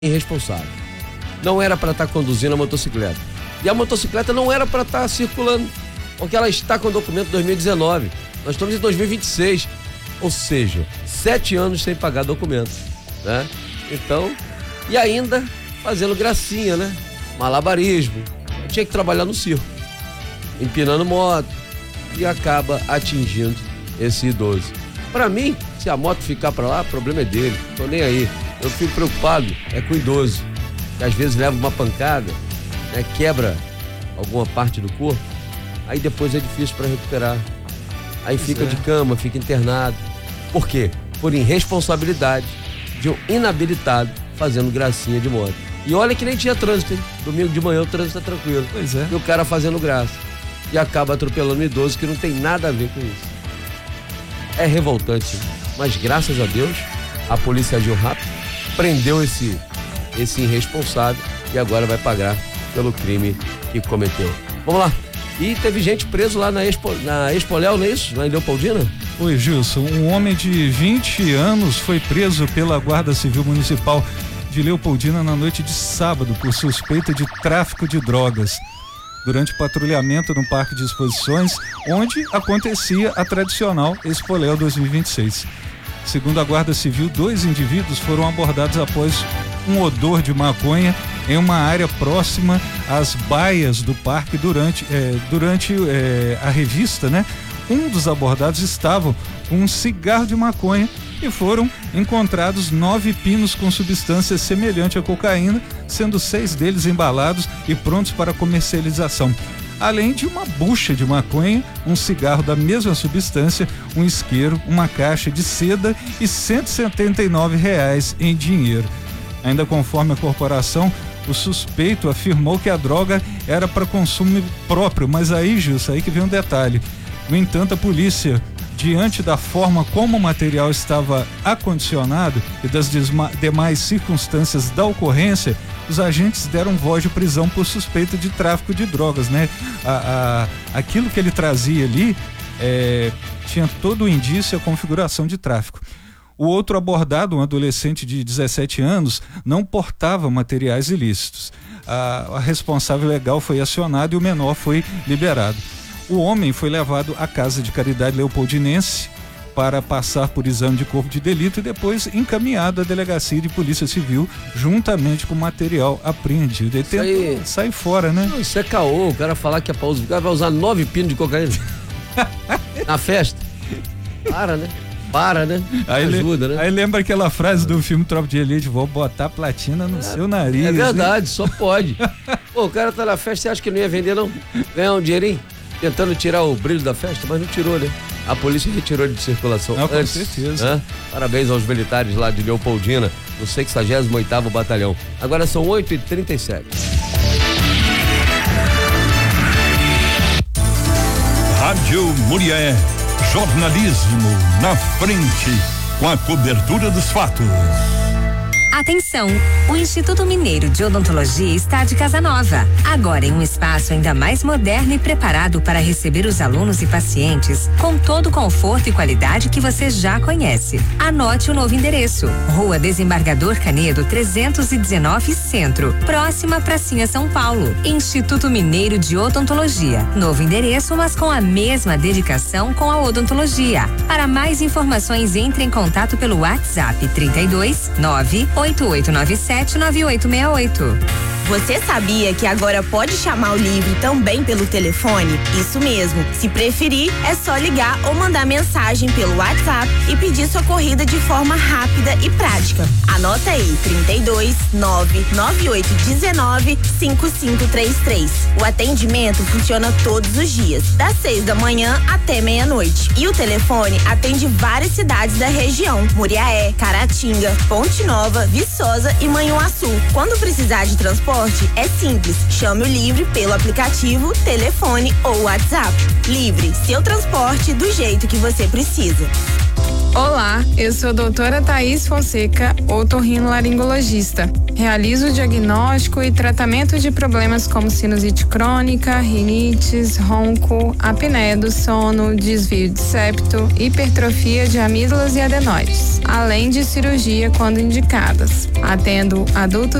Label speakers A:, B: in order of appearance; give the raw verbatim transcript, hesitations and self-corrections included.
A: irresponsável. Não era para estar conduzindo a motocicleta. E a motocicleta não era para estar circulando, porque ela está com o documento dois mil e dezenove. Nós estamos em dois mil e vinte e seis. Ou seja, sete anos sem pagar documento, né? Então, e ainda fazendo gracinha, né? Malabarismo. Eu tinha que trabalhar no circo, empinando moto, e acaba atingindo esse idoso. Para mim, se a moto ficar para lá, o problema é dele. Tô nem aí. Eu fico preocupado é com o idoso, que às vezes leva uma pancada, né, quebra alguma parte do corpo, aí depois é difícil para recuperar. Aí pois fica é. de cama, fica internado. Por quê? Por irresponsabilidade de um inabilitado fazendo gracinha de moto. E olha que nem tinha trânsito, hein? Domingo de manhã o trânsito tá tranquilo.
B: Pois é.
A: E o cara fazendo graça. E acaba atropelando um idoso que não tem nada a ver com isso. É revoltante, mas graças a Deus a polícia agiu rápido, prendeu esse, esse irresponsável e agora vai pagar pelo crime que cometeu. Vamos lá. E teve gente preso lá na Expo, na Expoléu, não é isso? Lá em Leopoldina?
B: Oi, Gilson. Um homem de vinte anos foi preso pela Guarda Civil Municipal de Leopoldina na noite de sábado por suspeita de tráfico de drogas, durante patrulhamento no Parque de Exposições, onde acontecia a tradicional Expoléu dois mil e vinte e seis. Segundo a Guarda Civil, dois indivíduos foram abordados após um odor de maconha em uma área próxima às baias do parque durante, eh, durante eh, a revista, né? Um dos abordados estava com um cigarro de maconha e foram encontrados nove pinos com substância semelhante à cocaína, sendo seis deles embalados e prontos para comercialização. Além de uma bucha de maconha, um cigarro da mesma substância, um isqueiro, uma caixa de seda e cento e setenta e nove reais em dinheiro. Ainda conforme a corporação, o suspeito afirmou que a droga era para consumo próprio, mas aí, Gilson, aí que vem um detalhe. No entanto, a polícia, diante da forma como o material estava acondicionado e das demais circunstâncias da ocorrência, os agentes deram voz de prisão por suspeita de tráfico de drogas, né? A, a, aquilo que ele trazia ali é, tinha todo o indício e a configuração de tráfico. O outro abordado, um adolescente de dezessete anos, não portava materiais ilícitos. A, a responsável legal foi acionada e o menor foi liberado. O homem foi levado à Casa de Caridade Leopoldinense para passar por exame de corpo de delito e depois encaminhado à Delegacia de Polícia Civil juntamente com o material apreendido. Ele tenta aí... sair fora, né?
A: Não, isso é caô, o cara falar que é para usar, o cara vai usar nove pinos de cocaína na festa. Para, né? Para, né?
B: Aí, ajuda, né? Aí lembra aquela frase do filme Tropa de Elite, vou botar platina no é, seu nariz.
A: É verdade, né? Só pode. Pô, o cara tá na festa, você acha que não ia vender não? Ganhar um dinheirinho? Tentando tirar o brilho da festa, mas não tirou, né? A polícia retirou de circulação
B: não,
A: antes.
B: Com certeza.
A: Né? Parabéns aos militares lá de Leopoldina, no sexagésimo oitavo Batalhão. Agora são oito e trinta e sete.
C: Rádio Murié, jornalismo na frente, com a cobertura dos fatos.
D: Atenção! O Instituto Mineiro de Odontologia está de casa nova. Agora em um espaço ainda mais moderno e preparado para receber os alunos e pacientes com todo o conforto e qualidade que você já conhece. Anote o novo endereço: Rua Desembargador Canedo trezentos e dezenove Centro, próxima à Pracinha São Paulo. Instituto Mineiro de Odontologia. Novo endereço, mas com a mesma dedicação com a odontologia. Para mais informações, entre em contato pelo WhatsApp trinta e dois, nove oito oito nove sete, nove oito seis oito.
E: Você sabia que agora pode chamar o Livre também pelo telefone? Isso mesmo. Se preferir, é só ligar ou mandar mensagem pelo WhatsApp e pedir sua corrida de forma rápida e prática. Anota aí, trinta e dois, nove nove oito um nove, cinco cinco três três. O atendimento funciona todos os dias, das seis da manhã até meia-noite. E o telefone atende várias cidades da região: Muriaé, Caratinga, Ponte Nova, Viçosa e Manhuaçu. Quando precisar de transporte, é simples. Chame o Livre pelo aplicativo, telefone ou WhatsApp. Livre, seu transporte do jeito que você precisa.
F: Olá, eu sou a doutora Thaís Fonseca, otorrinolaringologista. Realizo o diagnóstico e tratamento de problemas como sinusite crônica, rinites, ronco, apneia do sono, desvio de septo, hipertrofia de amígdalas e adenoides, além de cirurgia quando indicadas. Atendo adultos